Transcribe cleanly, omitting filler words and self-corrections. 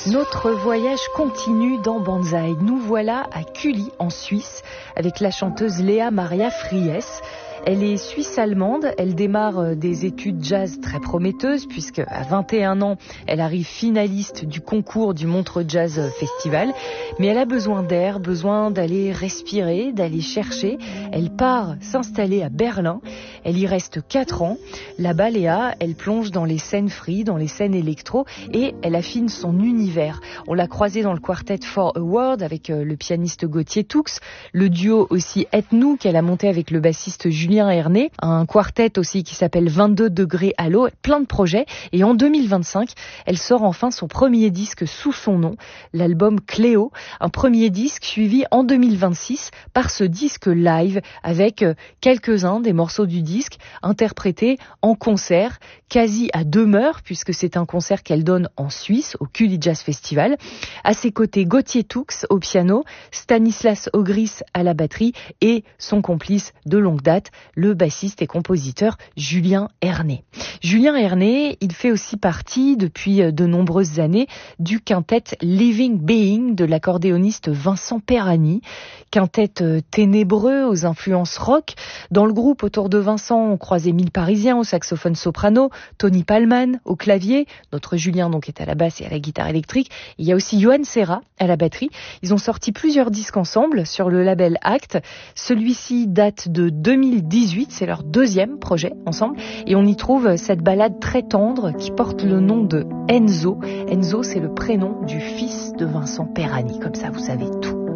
Notre voyage continue dans Banzai. Nous voilà à Cully, en Suisse, avec la chanteuse Léa Maria Fries. Elle est suisse-allemande, elle démarre des études jazz très prometteuses puisque à 21 ans, elle arrive finaliste du concours du Montreux Jazz Festival. Mais elle a besoin d'air, besoin d'aller respirer, d'aller chercher. Elle part s'installer à Berlin. Elle y reste 4 ans. Là-bas, Léa, elle plonge dans les scènes free, dans les scènes électro et elle affine son univers. On l'a croisée dans le Quartet for a World avec le pianiste Gauthier Toux, le duo aussi Ethnou qu'elle a monté avec le bassiste Julien Erné, un quartet aussi qui s'appelle 22 degrés à l'eau, plein de projets. Et en 2025, elle sort enfin son premier disque sous son nom, l'album Cléo, un premier disque suivi en 2026 par ce disque live avec quelques-uns des morceaux du disque interprétés en concert, quasi à demeure puisque c'est un concert qu'elle donne en Suisse au Cully Jazz Festival. À ses côtés, Gauthier Toux au piano, Stanislas Ogris à la batterie et son complice de longue date, le bassiste et compositeur Julien Erné. Julien Erné, il fait aussi partie depuis de nombreuses années du quintet Living Being de l'accordéoniste Vincent Perani. Quintet ténébreux aux influences rock. Dans le groupe autour de Vincent, on croise Émile Parisien au saxophone soprano, Tony Palman au clavier, notre Julien donc est à la basse et à la guitare électrique. Il y a aussi Johan Serra à la batterie. Ils ont sorti plusieurs disques ensemble sur le label Act. Celui-ci date de 2018, c'est leur deuxième projet ensemble et on y trouve cette ballade très tendre qui porte le nom de Enzo. Enzo, c'est le prénom du fils de Vincent Perani, comme ça vous savez tout.